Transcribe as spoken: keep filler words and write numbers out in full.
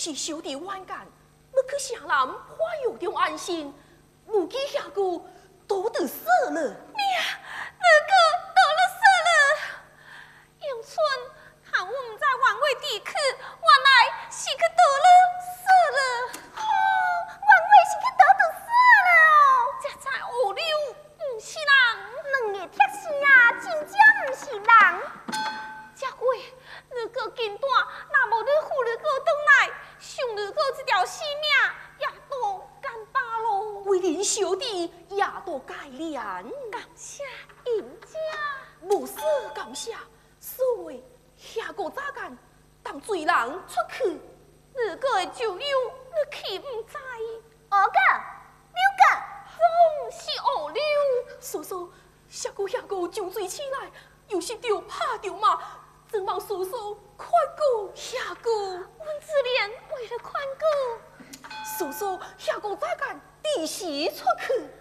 是小弟冤干，要去城南花药中安心，无记遐句都得死了。 命，二哥倒了死了。永春喊我们在晚会地区，原来是去倒了死了。哦，晚会是去倒得死了哦。这才学溜，不是人。两个铁丝啊，真正不是人。这回二哥紧短，若无你扶二哥转来，想二哥这条性命也都干巴咯。 为恁小弟也都改良， 感谢人家。 无事感谢，所以遐个早干当罪人出去， 二哥的酒友，你岂唔知？ 二哥、六哥， 总是学溜。 叔叔，遐个遐个上水起来，又是着拍着骂，真望叔叔宽顾遐个。 阮自怜为了宽顾， 叔叔遐个早干第时出去。